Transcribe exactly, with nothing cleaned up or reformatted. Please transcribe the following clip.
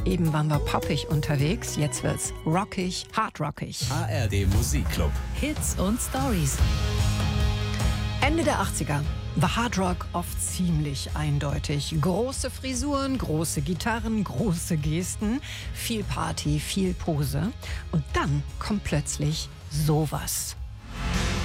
Eben waren wir poppig unterwegs, jetzt wird's rockig, hardrockig. A R D Musikclub. Hits und Stories. Ende der achtziger war Hardrock oft ziemlich eindeutig. Große Frisuren, große Gitarren, große Gesten, viel Party, viel Pose. Und dann kommt plötzlich sowas.